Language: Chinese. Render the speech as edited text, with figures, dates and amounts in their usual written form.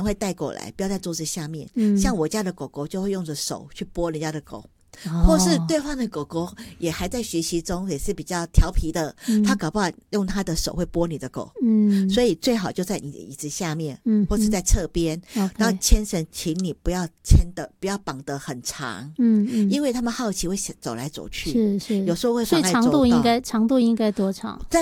会带狗来，不要在桌子下面。像我家的狗狗就会用着手去拨人家的狗。或是对方的狗狗也还在学习中，也是比较调皮的，他搞不好用他的手会拨你的狗。所以最好就在你的椅子下面，或是在侧边，然后牵绳，请你不要绑得很长，因为他们好奇会走来走去，是有时候会妨碍走道。 所以长度应该多长？